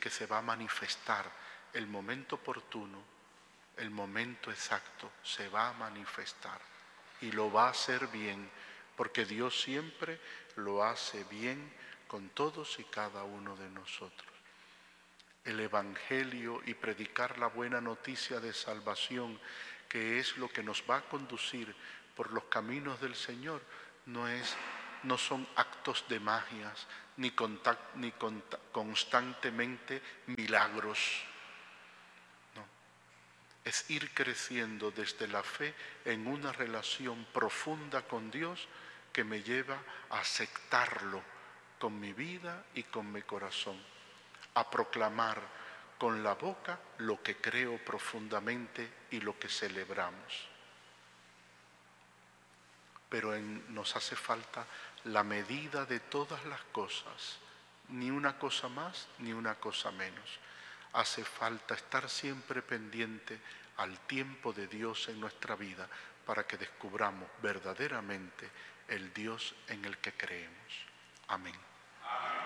que se va a manifestar el momento oportuno, el momento exacto, se va a manifestar y lo va a hacer bien, porque Dios siempre lo hace bien con todos y cada uno de nosotros. El Evangelio y predicar la buena noticia de salvación, que es lo que nos va a conducir por los caminos del Señor, no son actos de magias, ni constantemente milagros. No, es ir creciendo desde la fe en una relación profunda con Dios que me lleva a aceptarlo con mi vida y con mi corazón, a proclamar con la boca lo que creo profundamente y lo que celebramos. Pero nos hace falta la medida de todas las cosas, ni una cosa más ni una cosa menos. Hace falta estar siempre pendiente al tiempo de Dios en nuestra vida para que descubramos verdaderamente el Dios en el que creemos. Amén.